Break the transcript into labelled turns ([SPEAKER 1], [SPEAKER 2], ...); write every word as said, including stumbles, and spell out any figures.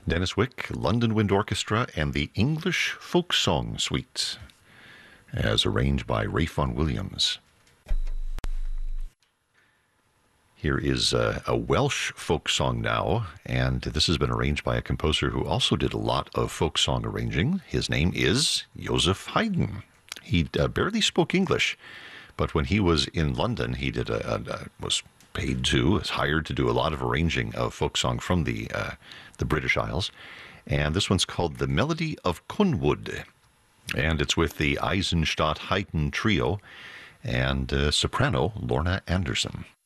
[SPEAKER 1] Dennis Wick, London Wind Orchestra, and the English Folk Song Suite, as arranged by Ralph Vaughan Williams. Here is a, a Welsh folk song now, and this has been arranged by a composer who also did a lot of folk song arranging. His name is Joseph Haydn. He uh, barely spoke English, but when he was in London, he did a, a, a was paid to, was hired to do a lot of arranging of folk song from the uh, the British Isles, and this one's called "The Melody of Cynwyd," and it's with the Eisenstadt Haydn Trio and uh, soprano Lorna Anderson.